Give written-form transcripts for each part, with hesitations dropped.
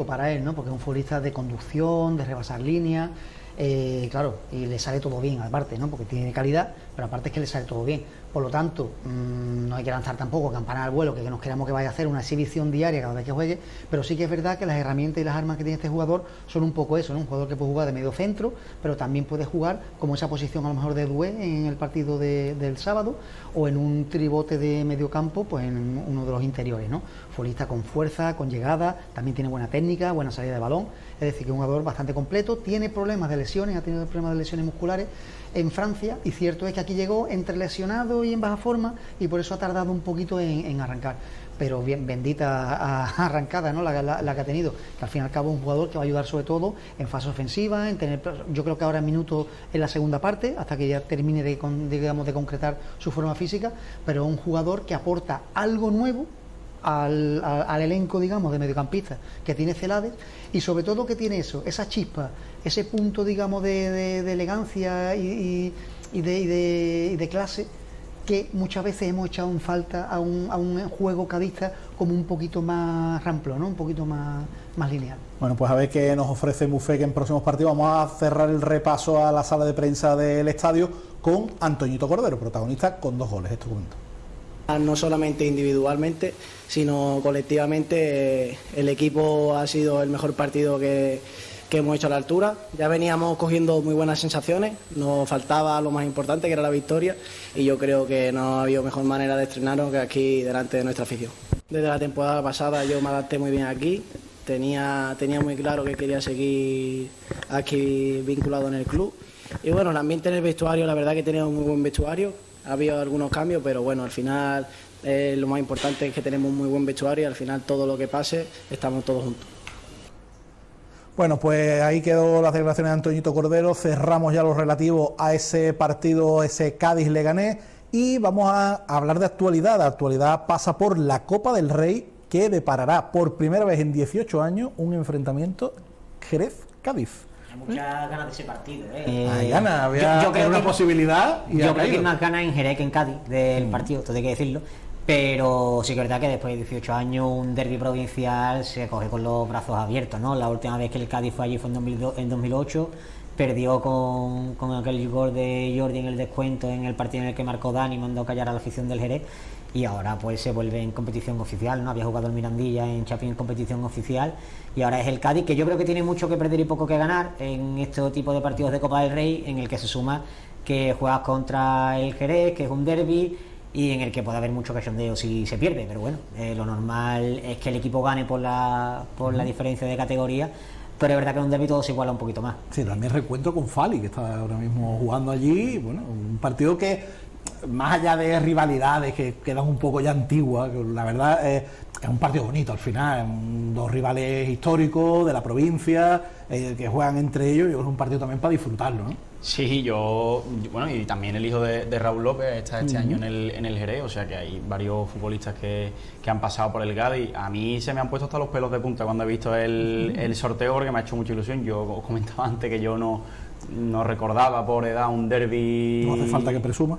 para él, ¿no? Porque es un futbolista de conducción, de rebasar líneas, claro, y le sale todo bien, aparte, ¿no? Porque tiene calidad, pero aparte es que le sale todo bien. Por lo tanto, no hay que lanzar tampoco campanas al vuelo, que nos queramos que vaya a hacer una exhibición diaria cada vez que juegue, pero sí que es verdad que las herramientas y las armas que tiene este jugador son un poco eso, ¿no? Un jugador que puede jugar de medio centro, pero también puede jugar como esa posición a lo mejor de Doué en el partido del sábado, o en un tribote de medio campo, pues en uno de los interiores, ¿no? Futbolista con fuerza, con llegada, también tiene buena técnica, buena salida de balón, es decir, que es un jugador bastante completo, tiene problemas de lesiones, ha tenido problemas de lesiones musculares en Francia, y cierto es que aquí llegó entre lesionado y en baja forma, y por eso ha tardado un poquito en arrancar, pero bien, bendita arrancada, ¿no? La que ha tenido, que al fin y al cabo es un jugador que va a ayudar sobre todo en fase ofensiva, en tener, yo creo que ahora en minutos en la segunda parte, hasta que ya termine de concretar su forma física, pero un jugador que aporta algo nuevo al elenco, digamos, de mediocampistas que tiene Celades, y sobre todo que tiene eso, esa chispa, ese punto, digamos, de elegancia y de clase, que muchas veces hemos echado en falta a un juego cadista como un poquito más ramplo, ¿no? Un poquito más lineal. Bueno, pues a ver qué nos ofrece Mufeque en próximos partidos. Vamos a cerrar el repaso a la sala de prensa del estadio con Antoñito Cordero, protagonista con 2 goles. Esto comento. No solamente individualmente, sino colectivamente, el equipo ha sido el mejor partido que hemos hecho a la altura. Ya veníamos cogiendo muy buenas sensaciones, nos faltaba lo más importante, que era la victoria, y yo creo que no ha habido mejor manera de estrenarnos que aquí delante de nuestra afición. Desde la temporada pasada yo me adapté muy bien aquí, tenía muy claro que quería seguir aquí vinculado en el club, y bueno, el ambiente en el vestuario, la verdad que tenemos muy buen vestuario. Ha habido algunos cambios, pero bueno, al final lo más importante es que tenemos un muy buen vestuario, y al final todo lo que pase estamos todos juntos. Bueno, pues ahí quedó las declaraciones de Antoñito Cordero. Cerramos ya lo relativo a ese partido, ese Cádiz-Leganés, y vamos a hablar de actualidad. La actualidad pasa por la Copa del Rey, que deparará por primera vez en 18 años un enfrentamiento Jerez-Cádiz. Muchas ganas de ese partido, Hay ganas, había yo creo una que posibilidad. Yo creo que hay más ganas en Jerez que en Cádiz del partido, todo hay que decirlo. Pero sí que es verdad que después de 18 años un derbi provincial se coge con los brazos abiertos, ¿no? La última vez que el Cádiz fue allí fue en 2008, perdió con aquel gol de Jordi en el descuento en el partido en el que marcó Dani y mandó callar a la afición del Jerez, y ahora pues se vuelve en competición oficial, ¿no? Había jugado el Mirandilla en Champions en competición oficial, y ahora es el Cádiz, que yo creo que tiene mucho que perder y poco que ganar en este tipo de partidos de Copa del Rey, en el que se suma que juegas contra el Jerez, que es un derbi, y en el que puede haber mucho cachondeo si se pierde, pero bueno, lo normal es que el equipo gane por la diferencia de categoría, pero es verdad que en un derbi todo se iguala un poquito más. Sí, también reencuentro con Fali, que está ahora mismo jugando allí, bueno, un partido que, más allá de rivalidades que quedan un poco ya antiguas, la verdad es un partido bonito al final, 2 rivales históricos de la provincia, que juegan entre ellos, y es un partido también para disfrutarlo, ¿no? Sí, bueno, y también el hijo de Raúl López está este año en el Jerez, o sea que hay varios futbolistas que han pasado por el Cádiz. A mí se me han puesto hasta los pelos de punta cuando he visto el sorteo, porque me ha hecho mucha ilusión. Yo os comentaba antes que yo no recordaba por edad un derbi. No hace falta que presuma.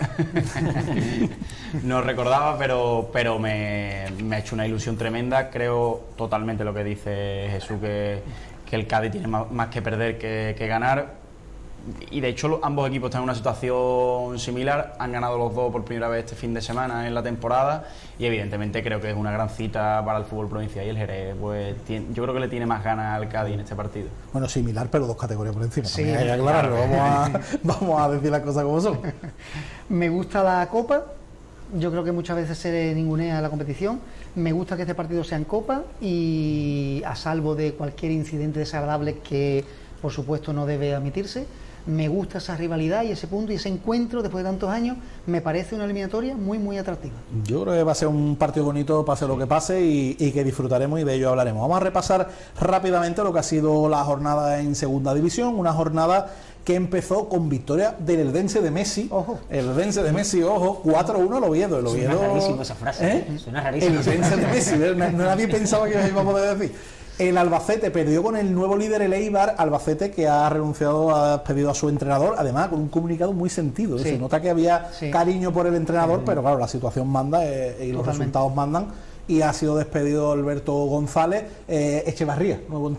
No recordaba, pero me ha hecho una ilusión tremenda. Creo totalmente lo que dice Jesús, que el Cádiz tiene más que perder que ganar. Y de hecho ambos equipos están en una situación similar, han ganado los dos por primera vez este fin de semana en la temporada, y evidentemente creo que es una gran cita para el fútbol provincial, y el Jerez pues yo creo que le tiene más ganas al Cádiz en este partido. Bueno, similar, pero 2 categorías por encima. Sí, hay que aclararlo, vamos a decir las cosas como son. Me gusta la Copa, yo creo que muchas veces se ningunea la competición. Me gusta que este partido sea en Copa, y a salvo de cualquier incidente desagradable que por supuesto no debe admitirse, me gusta esa rivalidad y ese punto y ese encuentro después de tantos años. Me parece una eliminatoria muy muy atractiva. Yo creo que va a ser un partido bonito, pase lo que pase, y que disfrutaremos, y de ello hablaremos. Vamos a repasar rápidamente lo que ha sido la jornada en segunda división, una jornada que empezó con victoria del Eldense de Messi. Ojo. El Eldense de Messi, ojo, 4-1 al Oviedo. El Oviedo. Suena rarísimo esa frase. Suena rarísimo. El Eldense de Messi, nadie pensaba que iba a poder decir. El Albacete perdió con el nuevo líder, el Eibar. Albacete, que ha renunciado, ha despedido a su entrenador, además con un comunicado muy sentido. Sí. Se nota que había cariño por el entrenador, pero claro, la situación manda y los resultados mandan. Y ha sido despedido Alberto González. Echevarría, nuevo